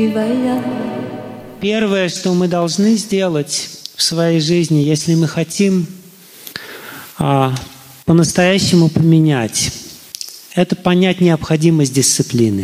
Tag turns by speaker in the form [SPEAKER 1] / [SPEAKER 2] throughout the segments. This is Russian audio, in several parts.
[SPEAKER 1] Первое, что мы должны сделать в своей жизни, если мы хотим по-настоящему поменять, это понять необходимость дисциплины.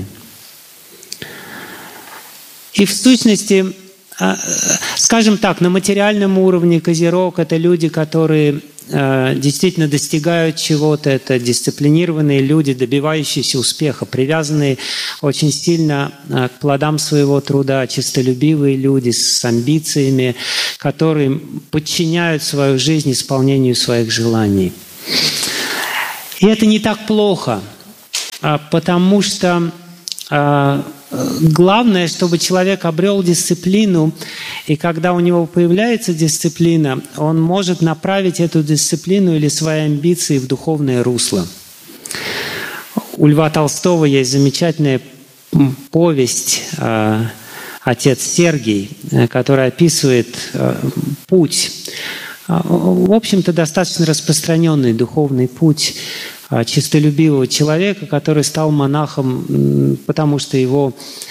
[SPEAKER 1] И в сущности, скажем так, на материальном уровне козерог – это люди, которые действительно достигают чего-то, это дисциплинированные люди, добивающиеся успеха, привязанные очень сильно к плодам своего труда, честолюбивые люди с амбициями, которые подчиняют свою жизнь исполнению своих желаний. И это не так плохо, потому что главное, чтобы человек обрел дисциплину, и когда у него появляется дисциплина, он может направить эту дисциплину или свои амбиции в духовное русло. У Льва Толстого есть замечательная повесть «Отец Сергий», которая описывает путь, в общем-то, достаточно распространенный духовный путь честолюбивого человека, который стал монахом, потому что его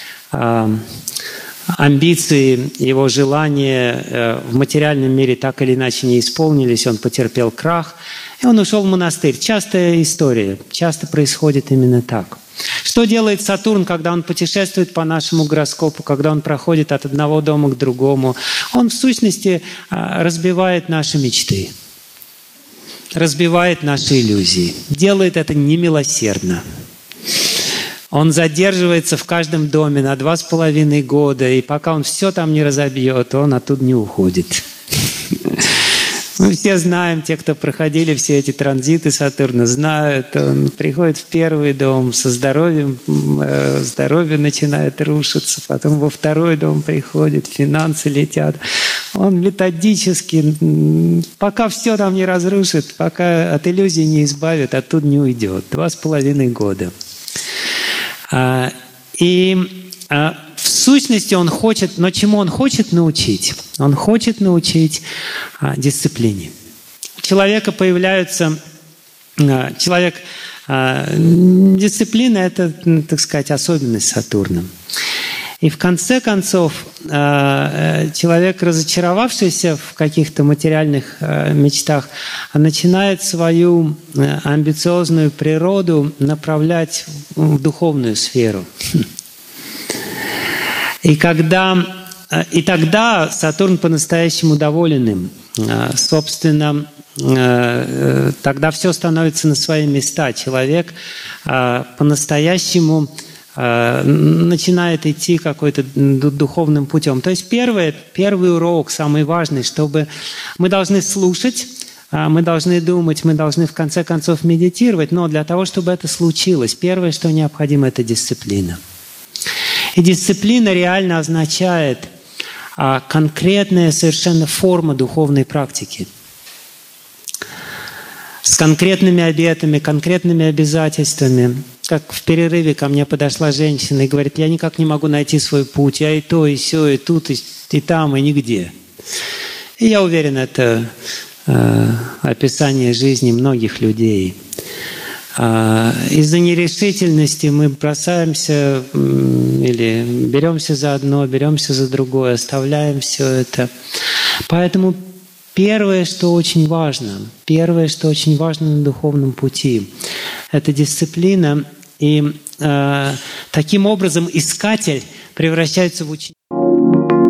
[SPEAKER 1] амбиции, его желания в материальном мире так или иначе не исполнились, он потерпел крах, и он ушел в монастырь. Частая история, часто происходит именно так. Что делает Сатурн, когда он путешествует по нашему гороскопу, когда он проходит от одного дома к другому? Он в сущности разбивает наши мечты, разбивает наши иллюзии, делает это немилосердно. Он задерживается в каждом доме на 2,5 года, и пока он все там не разобьет, он оттуда не уходит. Мы все знаем, те, кто проходили все эти транзиты Сатурна, знают, он приходит в первый дом, со здоровьем, здоровье начинает рушиться, потом во второй дом приходит, финансы летят. Он методически, пока все там не разрушит, пока от иллюзий не избавит, оттуда не уйдет. 2,5 года. В сущности он хочет, но чему он хочет научить? Он хочет научить дисциплине. У человека появляется... Дисциплина – это, так сказать, особенность Сатурна. И в конце концов, человек, разочаровавшийся в каких-то материальных мечтах, начинает свою амбициозную природу направлять в духовную сферу. И тогда Сатурн по-настоящему доволен им. Собственно, тогда все становится на свои места. Человек по-настоящему начинает идти какой-то духовным путем. То есть первый урок, самый важный, чтобы мы должны слушать, мы должны думать, мы должны в конце концов медитировать, но для того, чтобы это случилось, первое, что необходимо, это дисциплина. И дисциплина реально означает конкретная совершенно форма духовной практики. С конкретными обетами, конкретными обязательствами. Как в перерыве ко мне подошла женщина и говорит: я никак не могу найти свой путь, я и то, и сё, и тут, и там, и нигде. И я уверен, это описание жизни многих людей. Из-за нерешительности мы бросаемся или беремся за одно, беремся за другое, оставляем все это. Поэтому первое, что очень важно на духовном пути, это дисциплина. И таким образом искатель превращается в ученика.